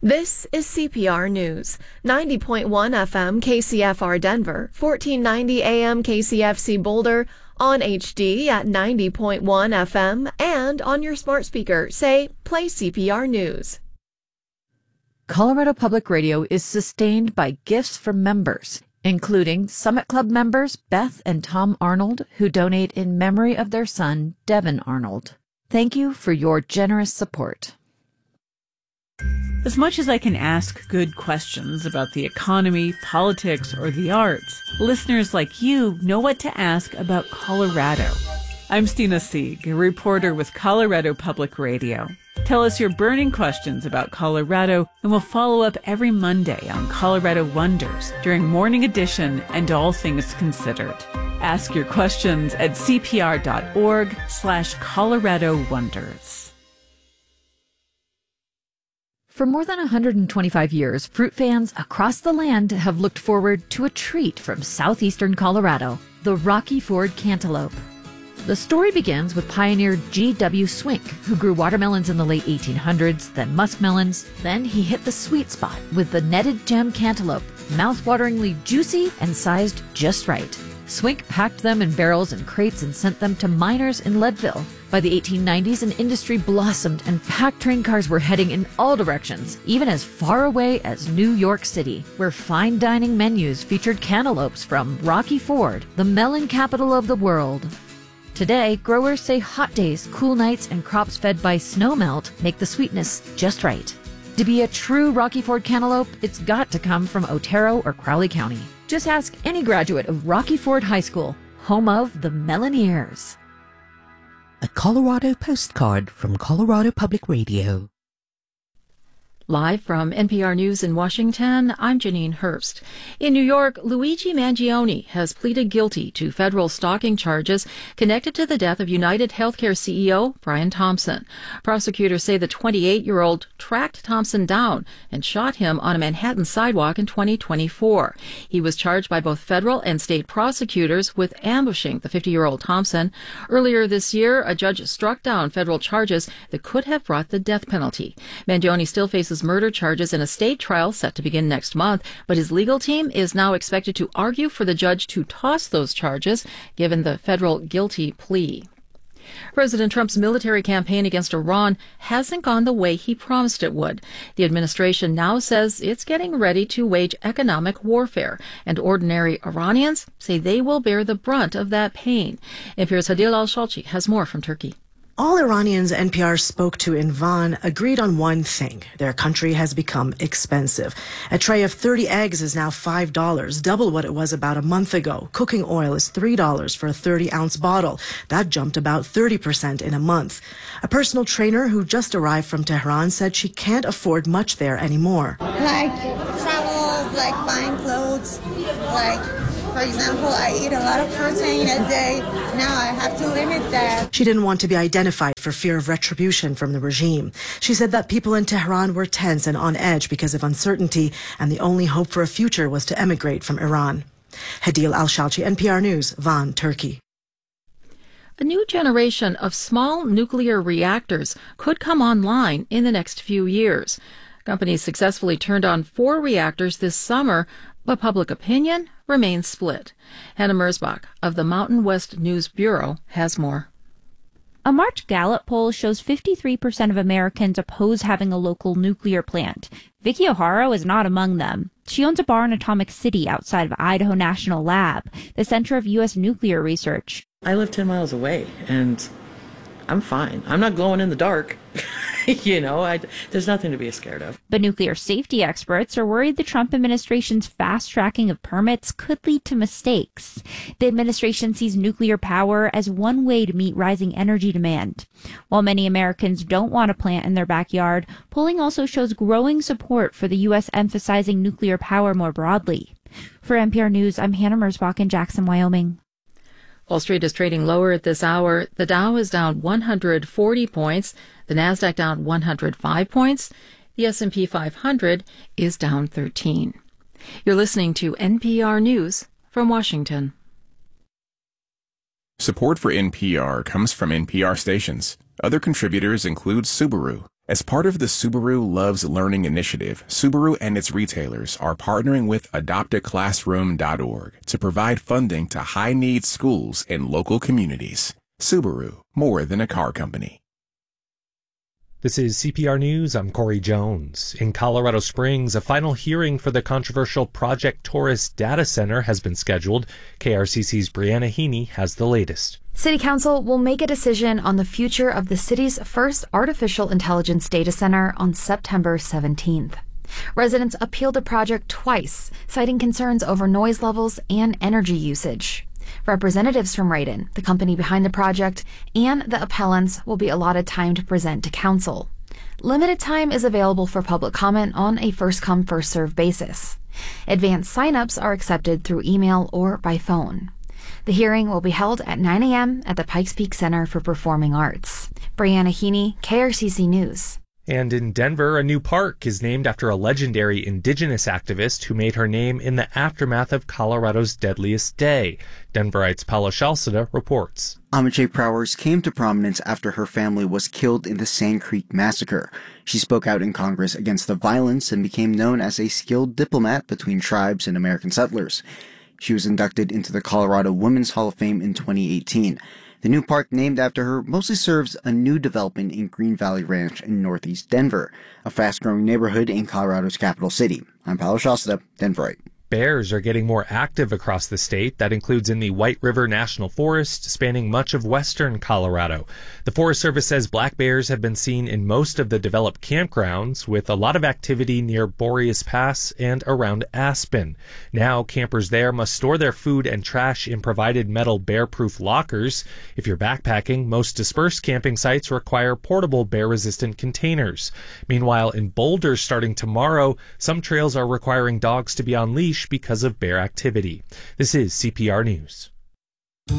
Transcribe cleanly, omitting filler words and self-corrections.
This is CPR News, 90.1 FM KCFR Denver, 1490 AM KCFC Boulder, on HD at 90.1 FM, and on your smart speaker, say, play CPR News. Colorado Public Radio is sustained by gifts from members, including Summit Club members Beth and Tom Arnold, who donate in memory of their son, Devin Arnold. Thank you for your generous support. As much as I can ask good questions about the economy, politics, or the arts, listeners like you know what to ask about Colorado. I'm Stina Sieg, a reporter with Colorado Public Radio. Tell us your burning questions about Colorado, and we'll follow up every Monday on Colorado Wonders during Morning Edition and All Things Considered. Ask your questions at cpr.org/Colorado Wonders. For more than 125 years, fruit fans across the land have looked forward to a treat from southeastern Colorado, the Rocky Ford cantaloupe. The story begins with pioneer G.W. Swink, who grew watermelons in the late 1800s, then muskmelons. Then he hit the sweet spot with the netted gem cantaloupe, mouth-wateringly juicy and sized just right. Swink packed them in barrels and crates and sent them to miners in Leadville. By the 1890s, an industry blossomed and packed train cars were heading in all directions, even as far away as New York City, where fine dining menus featured cantaloupes from Rocky Ford, the melon capital of the world. Today, growers say hot days, cool nights, and crops fed by snowmelt make the sweetness just right. To be a true Rocky Ford cantaloupe, it's got to come from Otero or Crowley County. Just ask any graduate of Rocky Ford High School, home of the Meloneers. A Colorado postcard from Colorado Public Radio. Live from NPR News in Washington, I'm Janine Hurst. In New York, Luigi Mangione has pleaded guilty to federal stalking charges connected to the death of United Healthcare CEO Brian Thompson. Prosecutors say the 28-year-old tracked Thompson down and shot him on a Manhattan sidewalk in 2024. He was charged by both federal and state prosecutors with ambushing the 50-year-old Thompson. Earlier this year, a judge struck down federal charges that could have brought the death penalty. Mangione still faces murder charges in a state trial set to begin next month, but his legal team is now expected to argue for the judge to toss those charges, given the federal guilty plea. President Trump's military campaign against Iran hasn't gone the way he promised it would. The administration now says it's getting ready to wage economic warfare, and ordinary Iranians say they will bear the brunt of that pain. NPR's Hadil Al-Shalchi has more from Turkey. All Iranians NPR spoke to in Van agreed on one thing. Their country has become expensive. A tray of 30 eggs is now $5, double what it was about a month ago. Cooking oil is $3 for a 30-ounce bottle. That jumped about 30% in a month. A personal trainer who just arrived from Tehran said she can't afford much there anymore. Like travel, like buying clothes, like... For example, I eat a lot of protein a day. Now I have to limit that. She didn't want to be identified for fear of retribution from the regime. She said that people in Tehran were tense and on edge because of uncertainty, and the only hope for a future was to emigrate from Iran. Hadil Al-Shalchi, NPR News, Van, Turkey. A new generation of small nuclear reactors could come online in the next few years. Companies successfully turned on 4 reactors this summer, but public opinion remains split. Hannah Merzbach of the Mountain West News Bureau has more. A March Gallup poll shows 53% of Americans oppose having a local nuclear plant. Vicky O'Hara is not among them. She owns a bar in Atomic City outside of Idaho National Lab, the center of U.S. nuclear research. I live 10 miles away, and I'm fine. I'm not glowing in the dark. There's nothing to be scared of. But nuclear safety experts are worried the Trump administration's fast-tracking of permits could lead to mistakes. The administration sees nuclear power as one way to meet rising energy demand. While many Americans don't want a plant in their backyard, polling also shows growing support for the U.S. emphasizing nuclear power more broadly. For NPR News, I'm Hannah Merzbach in Jackson, Wyoming. Wall Street is trading lower at this hour. The Dow is down 140 points. The Nasdaq down 105 points. The S&P 500 is down 13. You're listening to NPR News from Washington. Support for NPR comes from NPR stations. Other contributors include Subaru, As part of the Subaru Loves Learning initiative, Subaru and its retailers are partnering with adoptaclassroom.org to provide funding to high-need schools in local communities. Subaru, more than a car company. This is CPR News. I'm Corey Jones. In Colorado Springs, a final hearing for the controversial Project Taurus data center has been scheduled. KRCC's Brianna Heaney has the latest. City Council will make a decision on the future of the city's first artificial intelligence data center on September 17th. Residents appealed the project twice, citing concerns over noise levels and energy usage. Representatives from Radon, the company behind the project, and the appellants will be allotted time to present to council. Limited time is available for public comment on a first-come, first-served basis. Advanced signups are accepted through email or by phone. The hearing will be held at 9 a.m. at the Pikes Peak Center for Performing Arts. Brianna Heaney, KRCC News. And in Denver, a new park is named after a legendary indigenous activist who made her name in the aftermath of Colorado's deadliest day. Denverite's Paula Shalceda reports. Amache Prowers came to prominence after her family was killed in the Sand Creek Massacre. She spoke out in Congress against the violence and became known as a skilled diplomat between tribes and American settlers. She was inducted into the Colorado Women's Hall of Fame in 2018. The new park named after her mostly serves a new development in Green Valley Ranch in northeast Denver, a fast-growing neighborhood in Colorado's capital city. I'm Paolo Shasta, Denverite. Bears are getting more active across the state. That includes in the White River National Forest, spanning much of western Colorado. The Forest Service says black bears have been seen in most of the developed campgrounds, with a lot of activity near Boreas Pass and around Aspen. Now, campers there must store their food and trash in provided metal bear-proof lockers. If you're backpacking, most dispersed camping sites require portable bear-resistant containers. Meanwhile, in Boulder starting tomorrow, some trails are requiring dogs to be on leash because of bear activity. This is CPR News.